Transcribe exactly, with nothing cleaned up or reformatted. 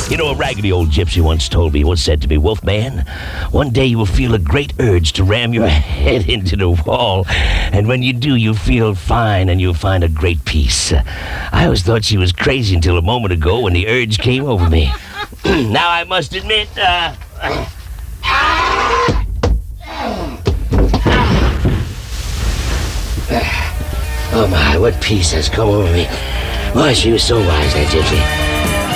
You know, a raggedy old gypsy once told me, once said to me, Wolfman, one day you will feel a great urge to ram your head into the wall, and when you do, you feel fine and you'll find a great peace. I always thought she was crazy until a moment ago when the urge came over me. Now I must admit, uh... oh my, what peace has come over me. Boy, she was so wise, that gypsy.